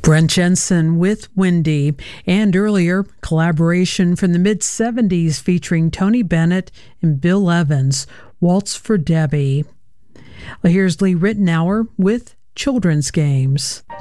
Brent Jensen with Wendy, and earlier, collaboration from the mid-70s featuring Tony Bennett and Bill Evans, Waltz for Debbie. Well, here's Lee Ritenour with Children's Games.